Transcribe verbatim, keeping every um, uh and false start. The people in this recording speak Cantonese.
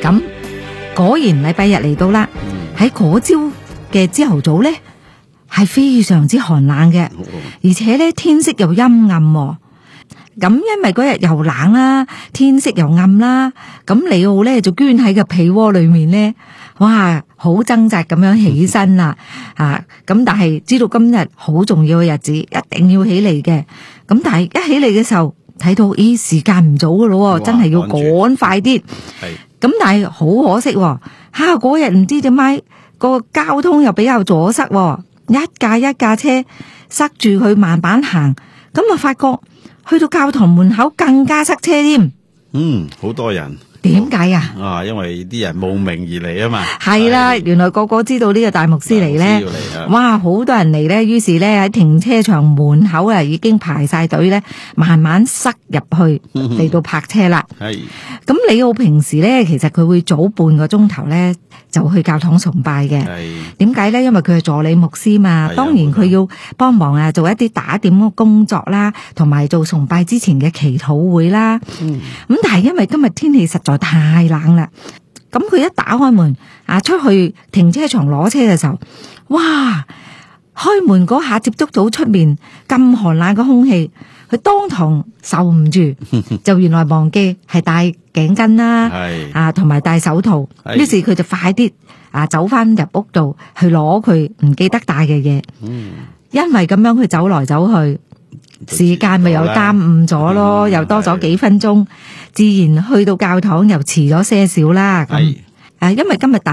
咁果然禮拜日嚟到啦，喺嗰朝嘅朝頭早咧係非常之寒冷嘅，而且咧天色又陰暗喎。咁因為嗰日又冷啦，天色又暗啦，咁李奧咧就捐喺個被窩裏面咧，哇，好掙扎咁樣起身啦，啊，咁但係知道今日好重要嘅日子，一定要起嚟嘅。咁但係一起嚟嘅時候，睇到咦時間唔早噶咯，真係要趕快啲。咁但係好可惜，吓嗰日唔知點解個交通又比較阻塞，一架一架車塞住佢慢慢行，咁啊發覺。去到教堂門口更加塞車添， 嗯，好多人。 點解啊？ 啊，因為啲人慕名而嚟啊嘛。 係啦，原來個個知道呢個大牧師嚟咧，哇，好多人嚟咧，於是咧喺停車場門口啊，已經排晒隊咧，慢慢塞入去嚟到泊車啦。係。咁李奧平時咧，其實佢會早半個鐘頭咧就去教堂崇拜嘅。係。點解咧？因為佢係助理牧師嘛，當然佢要幫忙啊，做一啲打點嘅工作啦，同埋做崇拜之前嘅祈禱會啦。嗯。咁但係因為今日天氣實在太冷啦，咁佢一打開門啊，出去停車場攞車嘅時候，哇！開門嗰下接觸到出面咁寒冷嘅空氣，佢當堂受唔住，就原來忘記係戴頸巾啦，啊，同埋戴手套，於是佢就快啲啊走翻入屋度去攞佢唔記得帶嘅嘢，因為咁樣佢走來走去。時間咪又耽誤咗咯，又多咗幾分鐘，自然去到教堂又遲咗些少啦。咁誒，因為今日大